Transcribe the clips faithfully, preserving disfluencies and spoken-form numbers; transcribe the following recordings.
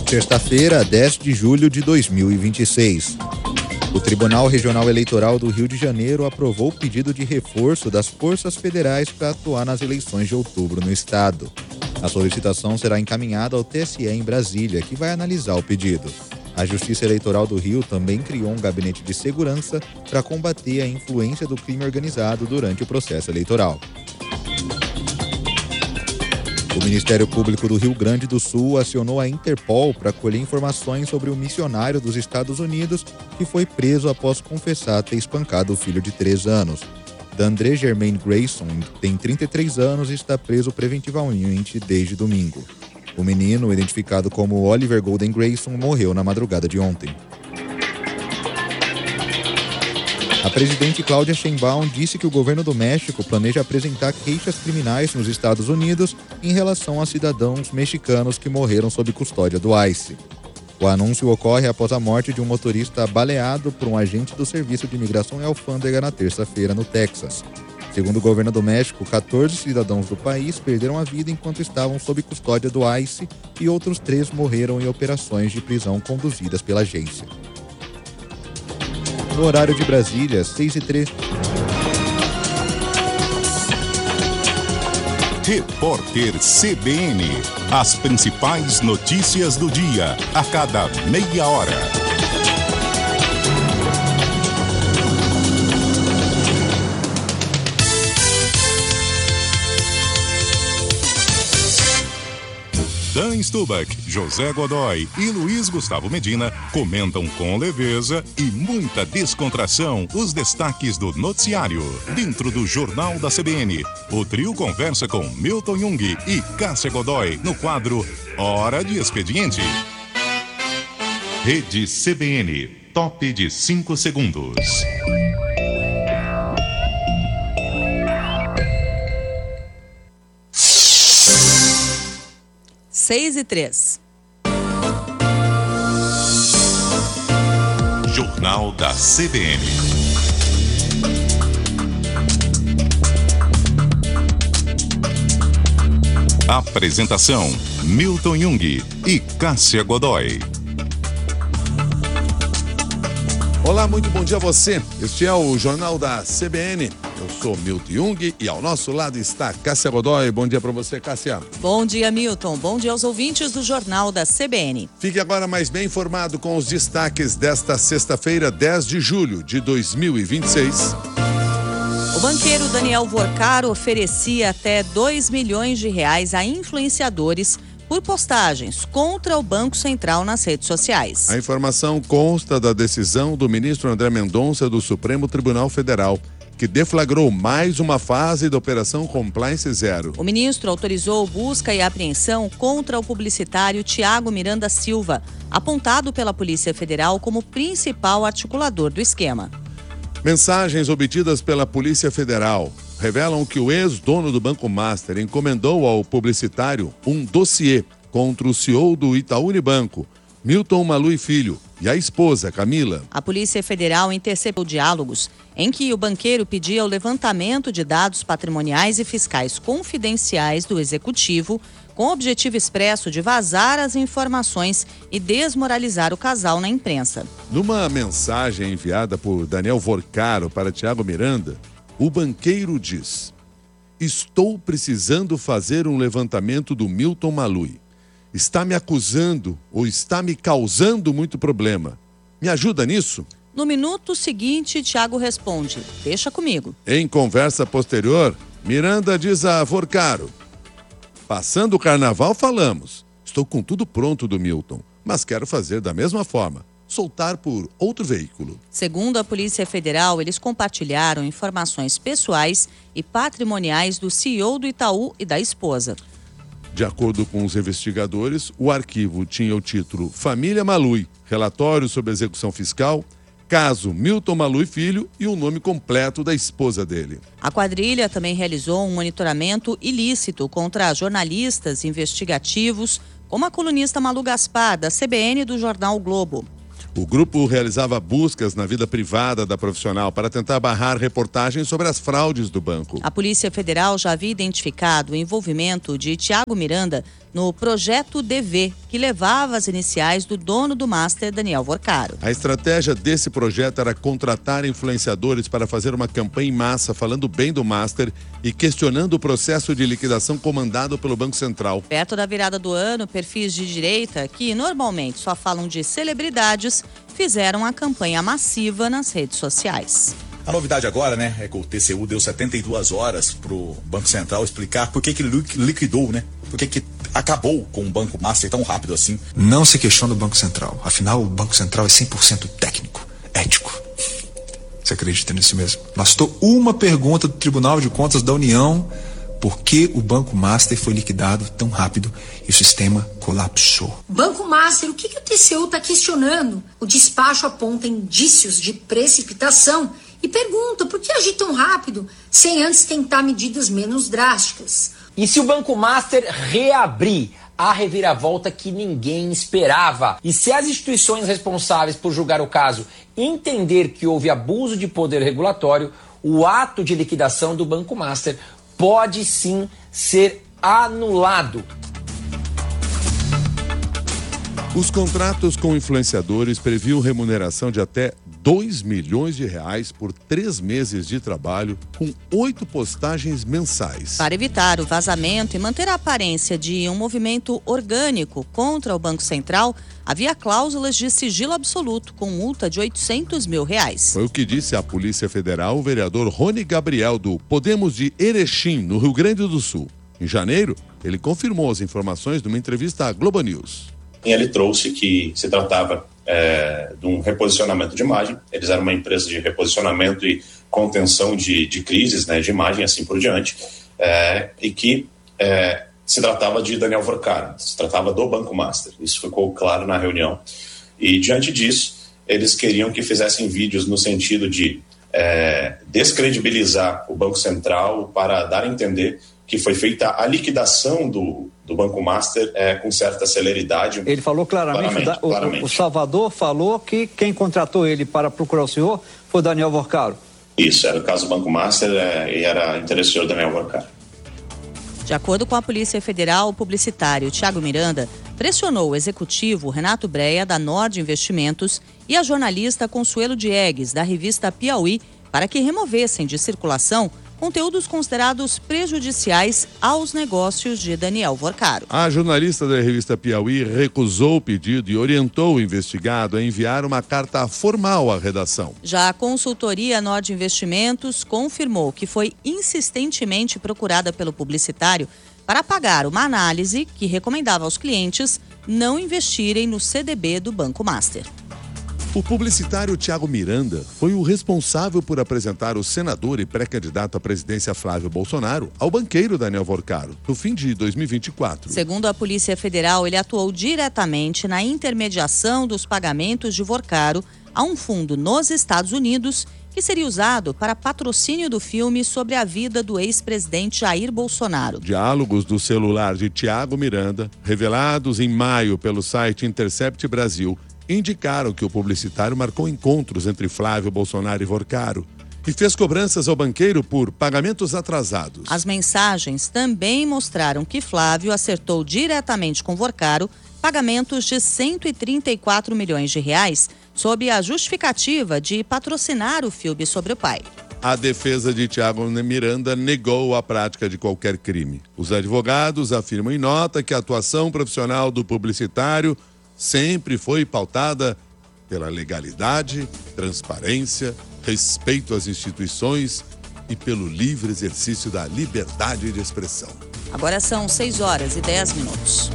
Sexta-feira, dez de julho de dois mil e vinte e seis. O Tribunal Regional Eleitoral do Rio de Janeiro aprovou o pedido de reforço das forças federais para atuar nas eleições de outubro no estado. A solicitação será encaminhada ao T S E em Brasília, que vai analisar o pedido. A Justiça Eleitoral do Rio também criou um gabinete de segurança para combater a influência do crime organizado durante o processo eleitoral. O Ministério Público do Rio Grande do Sul acionou a Interpol para colher informações sobre o missionário dos Estados Unidos que foi preso após confessar ter espancado o filho de três anos. Dandre Germain Grayson tem trinta e três anos e está preso preventivamente desde domingo. O menino, identificado como Oliver Golden Grayson, morreu na madrugada de ontem. A presidente Cláudia Sheinbaum disse que o governo do México planeja apresentar queixas criminais nos Estados Unidos em relação a cidadãos mexicanos que morreram sob custódia do ICE. O anúncio ocorre após a morte de um motorista baleado por um agente do Serviço de Imigração e Alfândega na terça-feira no Texas. Segundo o governo do México, quatorze cidadãos do país perderam a vida enquanto estavam sob custódia do ICE e outros três morreram em operações de prisão conduzidas pela agência. No horário de Brasília, seis e três. Repórter C B N. As principais notícias do dia, a cada meia hora. Dan Stubach, José Godoy e Luiz Gustavo Medina comentam com leveza e muita descontração os destaques do noticiário. Dentro do Jornal da C B N, o trio conversa com Milton Jung e Cássia Godoy no quadro Hora de Expediente. Rede C B N, top de cinco segundos. Seis e três. Jornal da C B N. Apresentação: Milton Jung e Cássia Godoy. Olá, muito bom dia a você. Este é o Jornal da C B N. Eu sou Milton Jung e ao nosso lado está Cássia Godoy. Bom dia para você, Cássia. Bom dia, Milton. Bom dia aos ouvintes do Jornal da C B N. Fique agora mais bem informado com os destaques desta sexta-feira, dez de julho de dois mil e vinte e seis. O banqueiro Daniel Vorcaro oferecia até dois milhões de reais a influenciadores por postagens contra o Banco Central nas redes sociais. A informação consta da decisão do ministro André Mendonça do Supremo Tribunal Federal, que deflagrou mais uma fase da Operação Compliance Zero. O ministro autorizou busca e apreensão contra o publicitário Tiago Miranda Silva, apontado pela Polícia Federal como principal articulador do esquema. Mensagens obtidas pela Polícia Federal revelam que o ex-dono do Banco Master encomendou ao publicitário um dossiê contra o C E O do Itaú Unibanco, Milton Malui Filho, e a esposa, Camila. A Polícia Federal interceptou diálogos em que o banqueiro pedia o levantamento de dados patrimoniais e fiscais confidenciais do executivo, com o objetivo expresso de vazar as informações e desmoralizar o casal na imprensa. Numa mensagem enviada por Daniel Vorcaro para Tiago Miranda, o banqueiro diz: estou precisando fazer um levantamento do Milton Malui. Está me acusando ou está me causando muito problema. Me ajuda nisso? No minuto seguinte, Tiago responde: deixa comigo. Em conversa posterior, Miranda diz a Vorcaro: passando o carnaval falamos. Estou com tudo pronto do Milton, mas quero fazer da mesma forma. Soltar por outro veículo. Segundo a Polícia Federal, eles compartilharam informações pessoais e patrimoniais do C E O do Itaú e da esposa. De acordo com os investigadores, o arquivo tinha o título Família Malui, relatório sobre execução fiscal, caso Milton Malui Filho e o nome completo da esposa dele. A quadrilha também realizou um monitoramento ilícito contra jornalistas investigativos, como a colunista Malu Gaspar, da C B N e do jornal o Globo. O grupo realizava buscas na vida privada da profissional para tentar barrar reportagens sobre as fraudes do banco. A Polícia Federal já havia identificado o envolvimento de Tiago Miranda no projeto D V, que levava as iniciais do dono do Master, Daniel Vorcaro. A estratégia desse projeto era contratar influenciadores para fazer uma campanha em massa falando bem do Master e questionando o processo de liquidação comandado pelo Banco Central. Perto da virada do ano, perfis de direita, que normalmente só falam de celebridades, fizeram a campanha massiva nas redes sociais. A novidade agora, né, é que o T C U deu setenta e duas horas para o Banco Central explicar por que que ele liquidou, né? Por que que acabou com o Banco Master tão rápido assim. Não se questiona o Banco Central. Afinal, o Banco Central é cem por cento técnico, ético. Você acredita nisso mesmo? Bastou uma pergunta do Tribunal de Contas da União por que o Banco Master foi liquidado tão rápido e o sistema colapsou. Banco Master, o que, que o T C U está questionando? O despacho aponta indícios de precipitação e pergunta por que agir tão rápido sem antes tentar medidas menos drásticas. E se o Banco Master reabrir, a reviravolta que ninguém esperava? E se as instituições responsáveis por julgar o caso entender que houve abuso de poder regulatório, o ato de liquidação do Banco Master pode sim ser anulado. Os contratos com influenciadores previam remuneração de até dois milhões de reais por três meses de trabalho, com oito postagens mensais. Para evitar o vazamento e manter a aparência de um movimento orgânico contra o Banco Central, havia cláusulas de sigilo absoluto, com multa de oitocentos mil reais. Foi o que disse à Polícia Federal o vereador Rony Gabriel, do Podemos de Erechim, no Rio Grande do Sul. Em janeiro, ele confirmou as informações numa entrevista à Globo News. Ele trouxe que se tratava é, de um reposicionamento de imagem. Eles eram uma empresa de reposicionamento e contenção de, de crises, né, de imagem, assim por diante, é, e que é, se tratava de Daniel Vorcaro, se tratava do Banco Master. Isso ficou claro na reunião. E, diante disso, eles queriam que fizessem vídeos no sentido de é, descredibilizar o Banco Central para dar a entender que foi feita a liquidação do, do Banco Master é, com certa celeridade. Ele falou claramente, claramente, da, o, claramente, o Salvador falou que quem contratou ele para procurar o senhor foi Daniel Vorcaro. Isso, era o caso do Banco Master é, e era interesse do senhor Daniel Vorcaro. De acordo com a Polícia Federal, o publicitário Thiago Miranda pressionou o executivo Renato Breia, da Nord Investimentos, e a jornalista Consuelo Diegues, da revista Piauí, para que removessem de circulação conteúdos considerados prejudiciais aos negócios de Daniel Vorcaro. A jornalista da revista Piauí recusou o pedido e orientou o investigado a enviar uma carta formal à redação. Já a consultoria Nord Investimentos confirmou que foi insistentemente procurada pelo publicitário para pagar uma análise que recomendava aos clientes não investirem no C D B do Banco Master. O publicitário Thiago Miranda foi o responsável por apresentar o senador e pré-candidato à presidência Flávio Bolsonaro ao banqueiro Daniel Vorcaro, no fim de dois mil e vinte e quatro. Segundo a Polícia Federal, ele atuou diretamente na intermediação dos pagamentos de Vorcaro a um fundo nos Estados Unidos que seria usado para patrocínio do filme sobre a vida do ex-presidente Jair Bolsonaro. Diálogos do celular de Thiago Miranda, revelados em maio pelo site Intercept Brasil, indicaram que o publicitário marcou encontros entre Flávio Bolsonaro e Vorcaro e fez cobranças ao banqueiro por pagamentos atrasados. As mensagens também mostraram que Flávio acertou diretamente com Vorcaro pagamentos de cento e trinta e quatro milhões de reais sob a justificativa de patrocinar o filme sobre o pai. A defesa de Thiago Miranda negou a prática de qualquer crime. Os advogados afirmam em nota que a atuação profissional do publicitário sempre foi pautada pela legalidade, transparência, respeito às instituições e pelo livre exercício da liberdade de expressão. Agora são seis horas e dez minutos.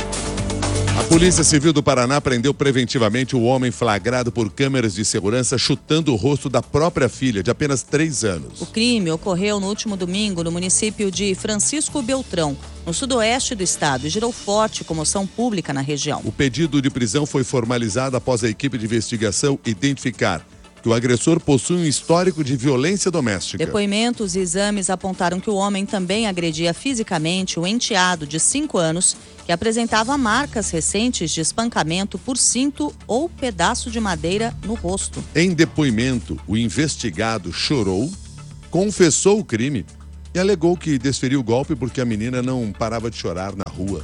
A Polícia Civil do Paraná prendeu preventivamente o homem flagrado por câmeras de segurança chutando o rosto da própria filha, de apenas três anos. O crime ocorreu no último domingo no município de Francisco Beltrão, no sudoeste do estado, e gerou forte comoção pública na região. O pedido de prisão foi formalizado após a equipe de investigação identificar que o agressor possui um histórico de violência doméstica. Depoimentos e exames apontaram que o homem também agredia fisicamente o enteado de cinco anos, que apresentava marcas recentes de espancamento por cinto ou pedaço de madeira no rosto. Em depoimento, o investigado chorou, confessou o crime e alegou que desferiu o golpe porque a menina não parava de chorar na rua.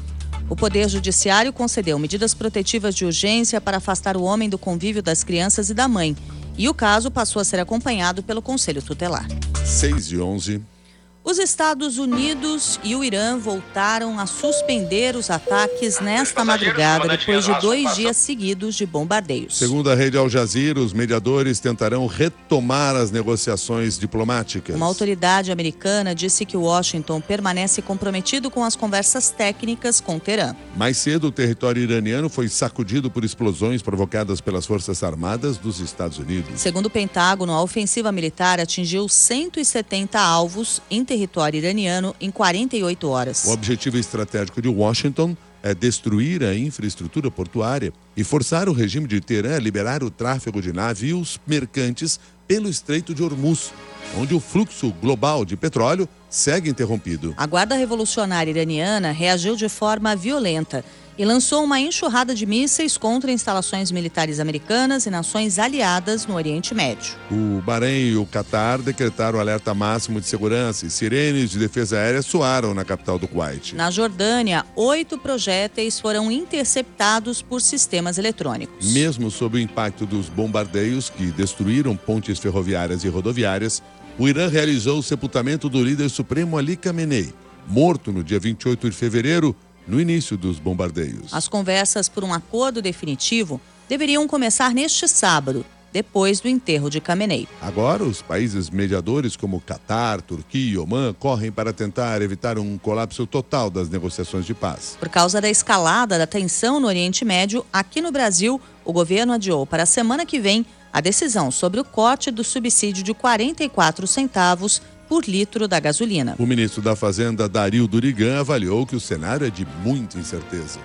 O Poder Judiciário concedeu medidas protetivas de urgência para afastar o homem do convívio das crianças e da mãe. E o caso passou a ser acompanhado pelo Conselho Tutelar. seis e onze. Os Estados Unidos e o Irã voltaram a suspender os ataques nesta madrugada, depois de dois dias seguidos de bombardeios. Segundo a rede Al Jazeera, os mediadores tentarão retomar as negociações diplomáticas. Uma autoridade americana disse que Washington permanece comprometido com as conversas técnicas com Teherã. Mais cedo, o território iraniano foi sacudido por explosões provocadas pelas Forças Armadas dos Estados Unidos. Segundo o Pentágono, a ofensiva militar atingiu cento e setenta alvos em território iraniano em quarenta e oito horas. O objetivo estratégico de Washington é destruir a infraestrutura portuária e forçar o regime de Teherã a liberar o tráfego de navios mercantes pelo Estreito de Hormuz, onde o fluxo global de petróleo segue interrompido. A Guarda Revolucionária Iraniana reagiu de forma violenta e lançou uma enxurrada de mísseis contra instalações militares americanas e nações aliadas no Oriente Médio. O Bahrein e o Catar decretaram alerta máximo de segurança e sirenes de defesa aérea soaram na capital do Kuwait. Na Jordânia, oito projéteis foram interceptados por sistemas eletrônicos. Mesmo sob o impacto dos bombardeios que destruíram pontes ferroviárias e rodoviárias, o Irã realizou o sepultamento do líder supremo Ali Khamenei, morto no dia vinte e oito de fevereiro, no início dos bombardeios. As conversas por um acordo definitivo deveriam começar neste sábado, depois do enterro de Khamenei. Agora, os países mediadores como Catar, Turquia e Omã correm para tentar evitar um colapso total das negociações de paz. Por causa da escalada da tensão no Oriente Médio, aqui no Brasil, o governo adiou para a semana que vem a decisão sobre o corte do subsídio de quarenta e quatro centavos por litro da gasolina. O ministro da Fazenda, Dario Durigan, avaliou que o cenário é de muita incerteza.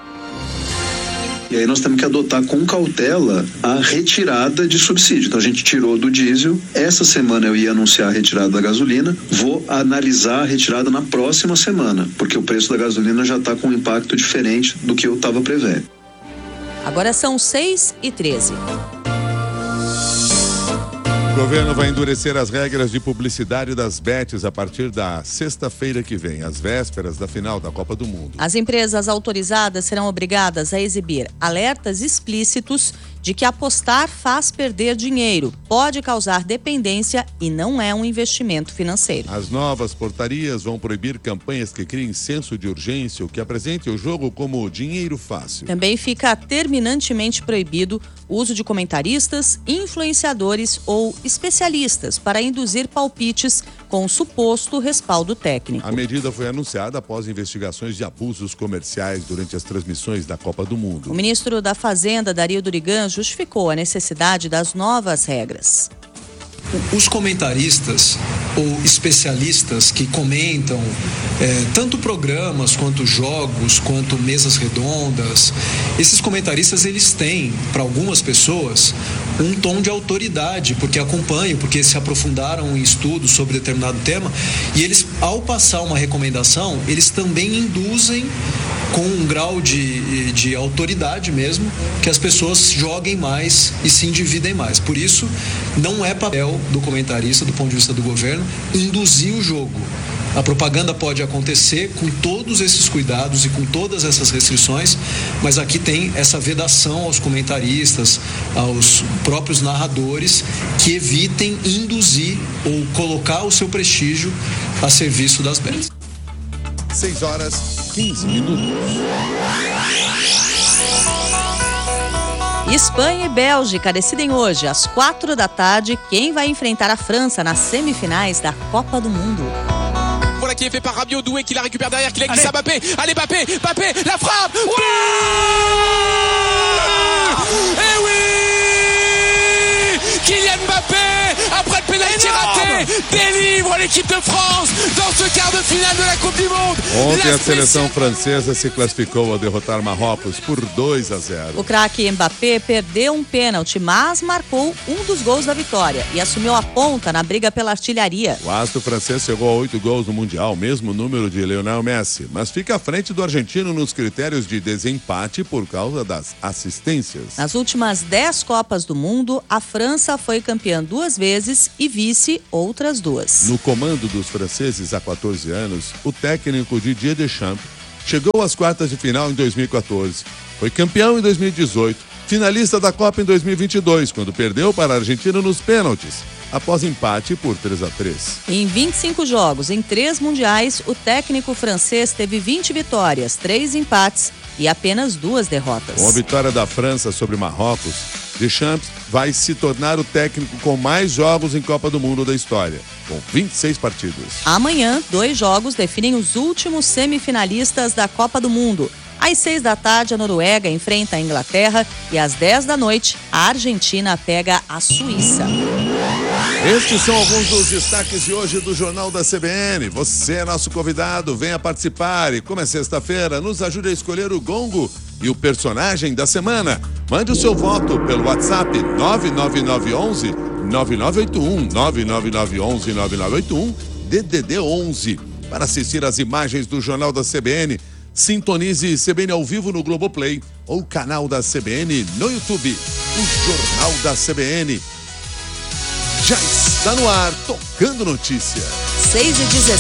E aí nós temos que adotar com cautela a retirada de subsídio. Então a gente tirou do diesel, essa semana eu ia anunciar a retirada da gasolina, vou analisar a retirada na próxima semana, porque o preço da gasolina já está com um impacto diferente do que eu estava prevendo. Agora são seis e treze. O governo vai endurecer as regras de publicidade das bets a partir da sexta-feira que vem, às vésperas da final da Copa do Mundo. As empresas autorizadas serão obrigadas a exibir alertas explícitos de que apostar faz perder dinheiro, pode causar dependência e não é um investimento financeiro. As novas portarias vão proibir campanhas que criem senso de urgência ou que apresentem o jogo como dinheiro fácil. Também fica terminantemente proibido o uso de comentaristas, influenciadores ou especialistas para induzir palpites com suposto respaldo técnico. A medida foi anunciada após investigações de abusos comerciais durante as transmissões da Copa do Mundo. O ministro da Fazenda, Dario Durigan, justificou a necessidade das novas regras. Os comentaristas ou especialistas que comentam é, tanto programas quanto jogos, quanto mesas redondas, esses comentaristas eles têm, para algumas pessoas, um tom de autoridade, porque acompanham, porque se aprofundaram em estudos sobre determinado tema, e eles, ao passar uma recomendação, eles também induzem com um grau de, de autoridade mesmo, que as pessoas joguem mais e se endividem mais. Por isso, não é papel do comentarista, do ponto de vista do governo, induzir o jogo. A propaganda pode acontecer com todos esses cuidados e com todas essas restrições, mas aqui tem essa vedação aos comentaristas, aos próprios narradores, que evitem induzir ou colocar o seu prestígio a serviço das bets. seis horas, quinze minutos. Espanha e Bélgica decidem hoje, às quatro da tarde, quem vai enfrentar a França nas semifinais da Copa do Mundo. Voilà qui est fait par Rabiot, Doué qui la récupère derrière, qui la glisse à Mbappé. Allez Mbappé, Mbappé, la frappe. Oui! Eh oui! Kylian Mbappé, après le pénalty raté, délivre l'équipe de France dans ce quart de finale de la Coupe du Monde. Ontem a seleção francesa se classificou ao derrotar Marrocos por dois a zero. O craque Mbappé perdeu um pênalti, mas marcou um dos gols da vitória e assumiu a ponta na briga pela artilharia. O astro francês chegou a oito gols no Mundial, mesmo número de Lionel Messi, mas fica à frente do argentino nos critérios de desempate por causa das assistências. Nas últimas dez Copas do Mundo, a França foi campeã duas vezes e vice outras duas. No comando dos franceses há quatorze anos, o técnico Didier Deschamps chegou às quartas de final em dois mil e quatorze, foi campeão em dois mil e dezoito, finalista da Copa em dois mil e vinte e dois, quando perdeu para a Argentina nos pênaltis, após empate por três a três. Em vinte e cinco jogos, em três mundiais, o técnico francês teve vinte vitórias, três empates e apenas duas derrotas. Com a vitória da França sobre Marrocos, Deschamps vai se tornar o técnico com mais jogos em Copa do Mundo da história, com vinte e seis partidas. Amanhã, dois jogos definem os últimos semifinalistas da Copa do Mundo. Às seis da tarde, a Noruega enfrenta a Inglaterra e às dez da noite, a Argentina pega a Suíça. Estes são alguns dos destaques de hoje do Jornal da C B N. Você é nosso convidado, venha participar e, como é sexta-feira, nos ajude a escolher o gongo e o personagem da semana. Mande o seu voto pelo WhatsApp nove nove nove um um nove nove oito um, nove nove nove um um nove nove oito um, D D D onze. Para assistir às imagens do Jornal da C B N, sintonize C B N ao vivo no Globoplay ou canal da C B N no YouTube. O Jornal da C B N já está no ar, tocando notícia. seis e dezesseis.